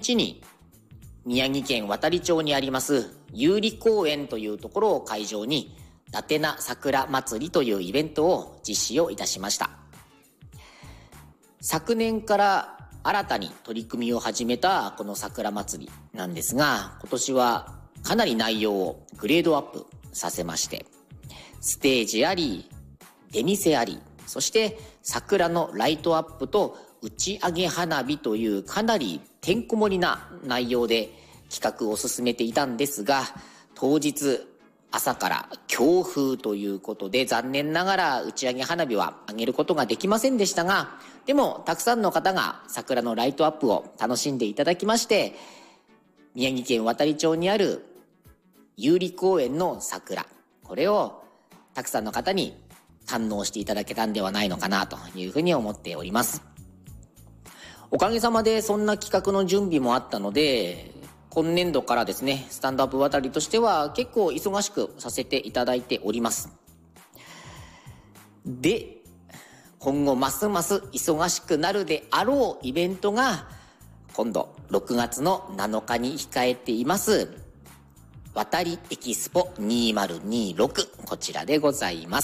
日に宮城県亘理町にあります有利公園というところを会場に伊達な桜祭りというイベントを実施をいたしました。昨年から新たに取り組みを始めたこの桜祭りなんですが、今年はかなり内容をグレードアップさせまして、ステージあり、出店あり、そして桜のライトアップと打ち上げ花火というかなりてんこ盛りな内容で企画を進めていたんですが、当日朝から強風ということで残念ながら打ち上げ花火は上げることができませんでしたが、でもたくさんの方が桜のライトアップを楽しんでいただきまして、宮城県亘理町にある有利公園の桜、これをたくさんの方に堪能していただけたんではないのかなというふうに思っております。おかげさまでそんな企画の準備もあったので、今年度からですね、スタンドアップ亘理としては結構忙しくさせていただいております。で、今後ますます忙しくなるであろうイベントが今度6月の7日に控えています亘理エキスポ2026、こちらでございます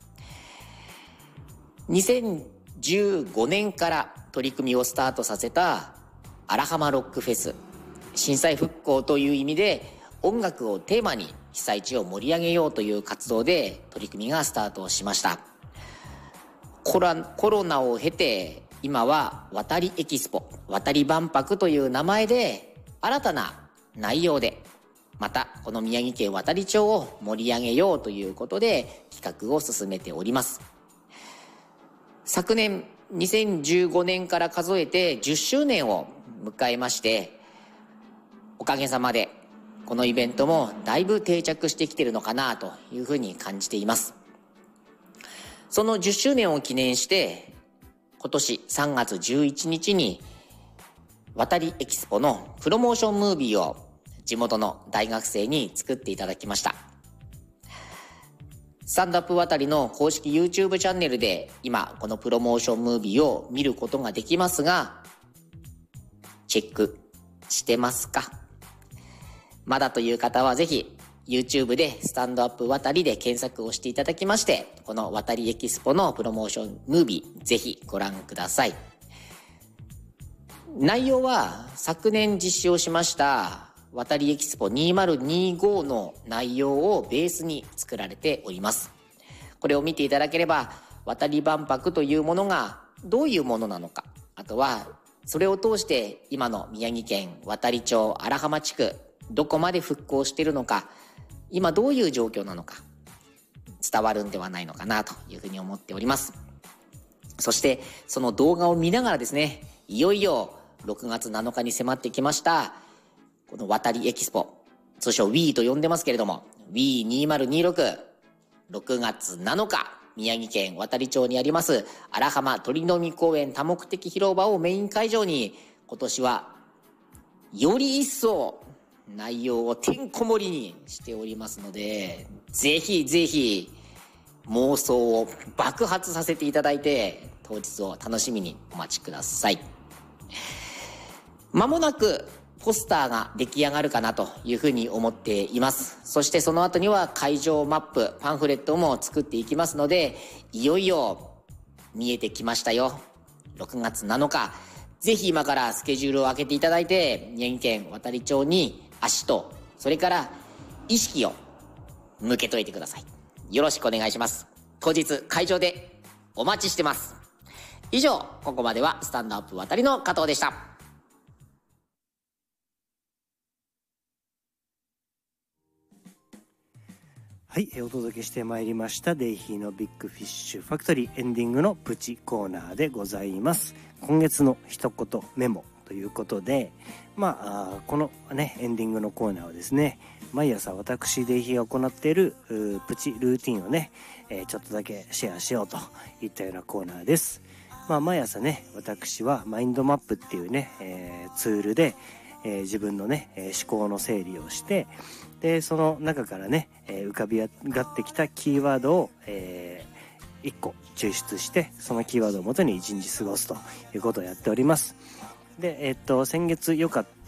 。2015年から取り組みをスタートさせた荒浜ロックフェス、震災復興という意味で音楽をテーマに被災地を盛り上げようという活動で取り組みがスタートしました。コロナを経て今は亘理エキスポ、亘理万博という名前で新たな内容でまたこの宮城県亘理町を盛り上げようということで企画を進めております。昨年2015年から数えて10周年を迎えまして、おかげさまでこのイベントもだいぶ定着してきているのかなというふうに感じています。その10周年を記念して今年3月11日に亘理エキスポのプロモーションムービーを地元の大学生に作っていただきました。スタンドアップ亘理の公式 YouTube チャンネルで今このプロモーションムービーを見ることができますが、チェックしてますか？まだという方はぜひ YouTube でスタンドアップ亘理で検索をしていただきまして、この亘理エキスポのプロモーションムービーぜひご覧ください。内容は昨年実施をしました亘理エキスポ2025の内容をベースに作られております。これを見ていただければ亘理万博というものがどういうものなのか、あとはそれを通して今の宮城県亘理町荒浜地区どこまで復興しているのか、今どういう状況なのか伝わるんではないのかなというふうに思っております。そしてその動画を見ながらですね、いよいよ6月7日に迫ってきましたこの亘理エキスポ、通称 WE と呼んでますけれども WE2026、 6月7日宮城県亘理町にあります荒浜鳥のみ公園多目的広場をメイン会場に、今年はより一層内容をてんこ盛りにしておりますので、ぜひぜひ妄想を爆発させていただいて当日を楽しみにお待ちください。まもなくポスターが出来上がるかなというふうに思っています。そしてその後には会場マップ、パンフレットも作っていきますので、いよいよ見えてきましたよ、6月7日。ぜひ今からスケジュールを空けていただいて宮城県亘理町に足とそれから意識を向けといてください。よろしくお願いします。当日会場でお待ちしてます。以上、ここまではスタンドアップ亘理の加藤でした。 はい、お届けしてまいりましたデイヒーのビッグフィッシュファクトリーエンディングのプチコーナーでございます。今月の一言メモということで、このねエンディングのコーナーはですね、毎朝私デイヒーが行っているプチルーティンをね、ちょっとだけシェアしようといったようなコーナーです。毎朝ね、私はマインドマップっていうね、ツールで、自分のね、思考の整理をして、でその中からね、浮かび上がってきたキーワードを、1個抽出して、そのキーワードをもとに1日過ごすということをやっております。で、先月良かった